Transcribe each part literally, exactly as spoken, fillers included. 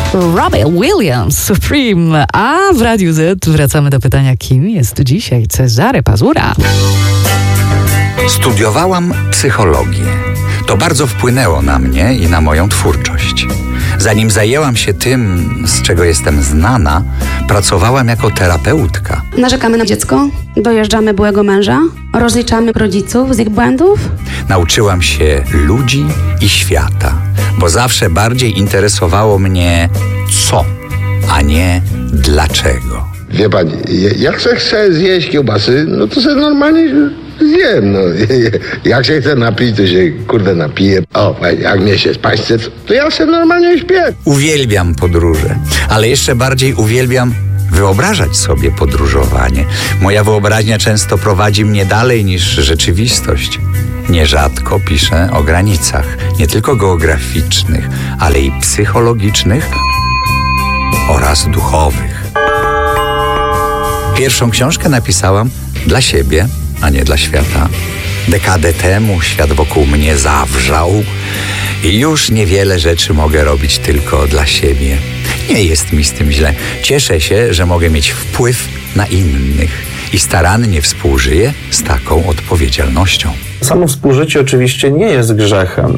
Robbie Williams, Supreme. A w Radiu Z wracamy do pytania, kim jest dzisiaj Cezary Pazura? Studiowałam psychologię. To bardzo wpłynęło na mnie i na moją twórczość. Zanim zajęłam się tym, z czego jestem znana, pracowałam jako terapeutka. Narzekamy na dziecko, dojeżdżamy byłego męża, rozliczamy rodziców z ich błędów. Nauczyłam się ludzi i świata, bo zawsze bardziej interesowało mnie co, a nie dlaczego. Wie pani, jak se chcę zjeść kiełbasy, no to sobie normalnie zjem, no. Jak się chcę napić, to się kurde napiję. O, jak mnie się spać chce, to ja sobie normalnie śpię. Uwielbiam podróże, ale jeszcze bardziej uwielbiam wyobrażać sobie podróżowanie. Moja wyobraźnia często prowadzi mnie dalej niż rzeczywistość. Nierzadko piszę o granicach, nie tylko geograficznych, ale i psychologicznych oraz duchowych. Pierwszą książkę napisałam dla siebie, a nie dla świata. Dekadę temu świat wokół mnie zawrzał i już niewiele rzeczy mogę robić tylko dla siebie. Nie jest mi z tym źle. Cieszę się, że mogę mieć wpływ na innych i starannie współżyję z taką odpowiedzialnością. Samo współżycie oczywiście nie jest grzechem.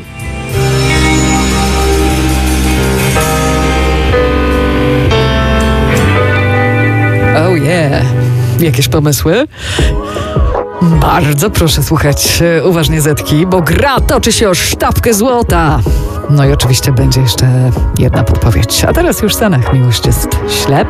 Oh yeah. Jakieś pomysły? Bardzo proszę słuchać uważnie Zetki, bo gra toczy się o sztabkę złota. No i oczywiście będzie jeszcze jedna podpowiedź. A teraz już Sanach, miłość jest ślepa.